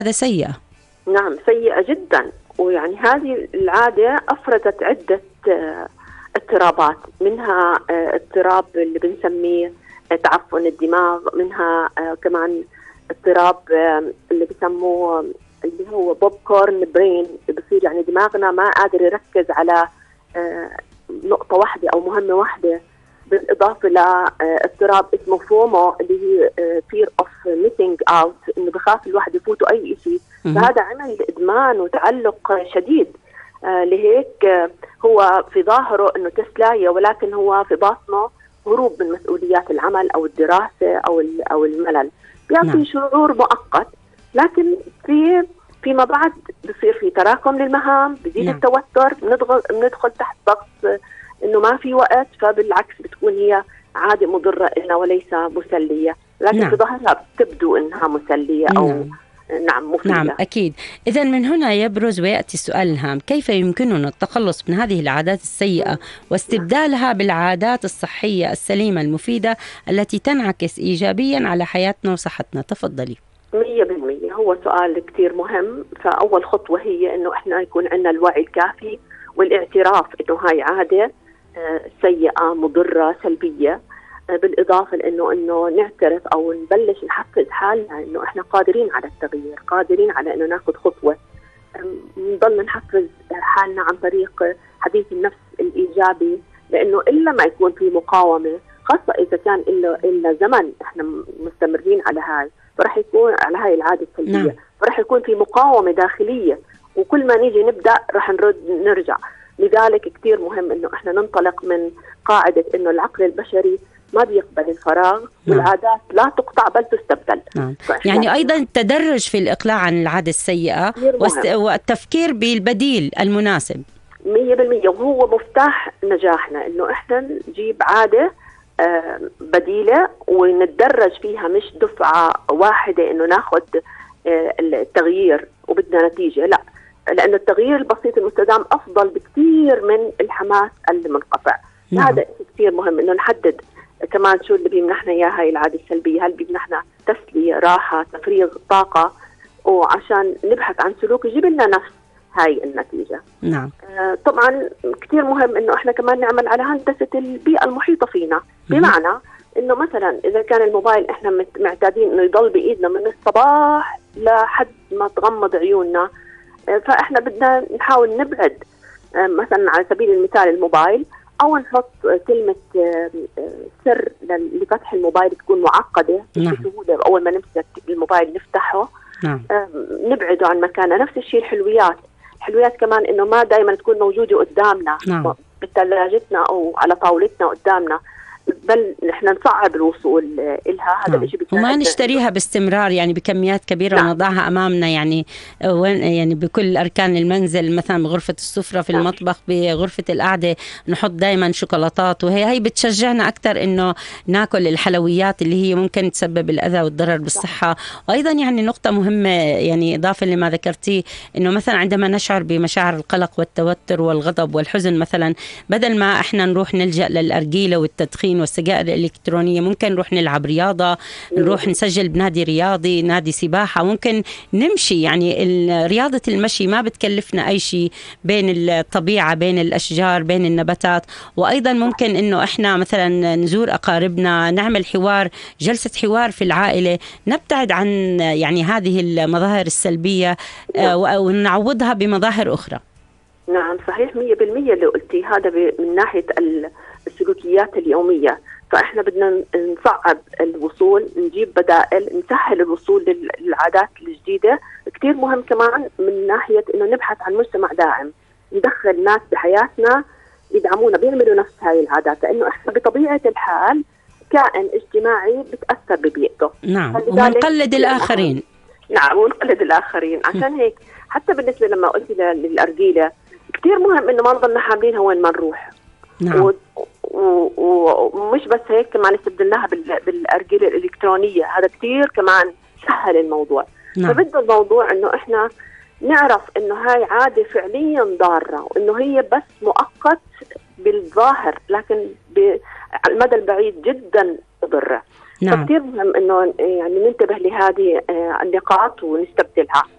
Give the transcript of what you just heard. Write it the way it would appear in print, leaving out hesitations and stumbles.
هذا سيئة. نعم سيئة جدا. ويعني هذه العادة أفرزت عدة اضطرابات، منها اضطراب اللي بنسميه تعفن الدماغ، منها كمان اضطراب اللي بسموه اللي هو بوب كورن برين، بصير يعني دماغنا ما قادر يركز على نقطة واحدة أو مهمة واحدة. بالإضافة لاضطراب اسمه فومو اللي هي fear of missing out، إنه بخاف الواحد يفوته أي شيء. فهذا عمل إدمان وتعلق شديد. لهيك هو في ظاهره إنه تسلاية، ولكن هو في باطنه هروب من مسؤوليات العمل أو الدراسة أو الملل. بيعطي شعور مؤقت، لكن فيما بعد بصير في تراكم للمهام، بزيد التوتر، بندخل تحت ضغط إنه ما في وقت. فبالعكس بتكون هي عادة مضرة لنا وليس مسلية، لكن في ظاهرها بتبدو إنها مسلية أو مفيدة. نعم أكيد. إذن من هنا يبرز ويأتي السؤال الهام: كيف يمكننا التخلص من هذه العادات السيئة واستبدالها بالعادات الصحية السليمة المفيدة التي تنعكس إيجابيا على حياتنا وصحتنا؟ تفضلي. 100% هو سؤال كتير مهم. فأول خطوة هي إنه إحنا يكون عندنا الوعي الكافي والاعتراف إنه هاي عادة سيئة مضرة سلبية، بالإضافة لأنه نعترف أو نبلش نحفز حالنا إنه إحنا قادرين على التغيير، قادرين على إنه ناخد خطوة. نضل نحفز حالنا عن طريق حديث النفس الإيجابي، لأنه إلا ما يكون في مقاومة، خاصة إذا كان إلا زمن إحنا مستمرين على هاي، فرح يكون على هاي العادة السلبية. فرح يكون في مقاومة داخلية، وكل ما نيجي نبدأ رح نرجع. لذلك كتير مهم إنه إحنا ننطلق من قاعدة إنه العقل البشري ما بيقبل الفراغ، والعادات لا تقطع بل تستبدل. يعني أيضا التدرج في الإقلاع عن العادة السيئة والتفكير بالبديل المناسب 100%. وهو مفتاح نجاحنا إنه إحنا نجيب عادة بديلة ونتدرج فيها، مش دفعة واحدة إنه ناخد التغيير وبدنا نتيجة، لا، لأن التغيير البسيط المستدام أفضل بكثير من الحماس المنقطع. هذا كثير مهم إنه نحدد كمان شو اللي بيمنحنا إياه هاي العادة السلبية. هل بيمنحنا تسلية، راحة، تفريغ طاقة، وعشان نبحث عن سلوك يجيب لنا نفس هاي النتيجة. طبعا كثير مهم إنه إحنا كمان نعمل على هندسة البيئة المحيطة فينا. بمعنى إنه مثلا إذا كان الموبايل إحنا معتادين إنه يضل بإيدنا من الصباح لحد ما تغمض عيوننا، فإحنا بدنا نحاول نبعد مثلا على سبيل المثال الموبايل، أو نحط كلمة سر لفتح الموبايل تكون معقدة بسهولة. أول ما نمسك الموبايل نفتحه، نبعده عن مكانه. نفس الشيء الحلويات كمان إنه ما دائما تكون موجودة قدامنا بثلاجتنا أو على طاولتنا قدامنا، بل نحن نصعب الوصول إلها. هذا الشيء وما نشتريها باستمرار يعني بكميات كبيرة ونضعها أمامنا، يعني يعني بكل أركان المنزل، مثلا بغرفة السفرة، في المطبخ، بغرفة القعدة نحط دائما شوكولاتات، وهي بتشجعنا أكثر إنه ناكل الحلويات اللي هي ممكن تسبب الأذى والضرر بالصحة. وأيضا يعني نقطة مهمة يعني إضافة لما ذكرتي، إنه مثلا عندما نشعر بمشاعر القلق والتوتر والغضب والحزن مثلا، بدل ما إحنا نروح نلجأ للأرجيلة والتدخين والسجائر الإلكترونية، ممكن نروح نلعب رياضة، نروح نسجل بنادي رياضي، نادي سباحة، ممكن نمشي. يعني رياضة المشي ما بتكلفنا أي شيء، بين الطبيعة، بين الأشجار، بين النباتات. وأيضا ممكن إنه إحنا مثلا نزور أقاربنا، نعمل جلسة حوار في العائلة، نبتعد عن يعني هذه المظاهر السلبية ونعوضها بمظاهر أخرى. نعم صحيح 100% اللي قلتي. هذا من ناحية السلوكيات اليومية. فإحنا بدنا نصعب الوصول، نجيب بدائل، نسهل الوصول للعادات الجديدة. كتير مهم كمان من ناحية إنه نبحث عن مجتمع داعم، ندخل ناس بحياتنا يدعمونا، بيعملوا نفس هاي العادات، لأنه إحنا بطبيعة الحال كائن اجتماعي بتأثر ببيئته. ونقلد الآخرين. نعم، ونقلد الآخرين. عشان هيك حتى بالنسبة لما قلت للأرجيلة كتير مهم إنه ما نضلنا حاملينها وين ما نروح. ومش بس هيك، كمان استبدلناها بالأرجيلة الإلكترونية. هذا كتير كمان سهل الموضوع. فبدأ الموضوع إنه إحنا نعرف إنه هاي عادة فعليا ضارة، وإنه هي بس مؤقت بالظاهر، لكن على المدى البعيد جدا ضرة. نعم. فكتير مهم إنه يعني ننتبه لهذه النقاط ونستبدلها.